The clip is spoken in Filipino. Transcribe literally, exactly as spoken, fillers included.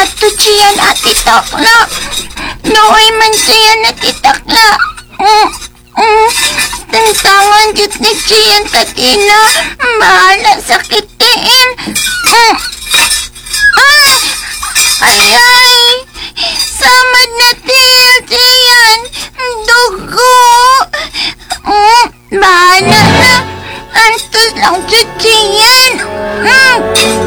ato siya natitakla. Nooy man siya natitakla. Mm, mm, tantangan jud ni siya takina. Bahala sakitin. Mm. Ay! Ay, ay! Samad na tiyan siyan. Dugo. Mm, bahala na. Antos lang jud siyan. Mm.